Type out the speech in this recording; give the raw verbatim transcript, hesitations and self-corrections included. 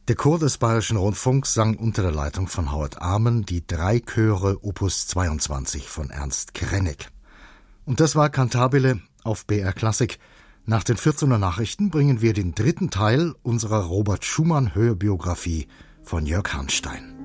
Der Chor des Bayerischen Rundfunks sang unter der Leitung von Howard Amen die drei Chöre Opus zweiundzwanzig von Ernst Krenek. Und das war Cantabile auf B R Klassik. Nach den vierzehn Uhr Nachrichten bringen wir den dritten Teil unserer Robert Schumann Hörbiografie von Jörg Hanstein.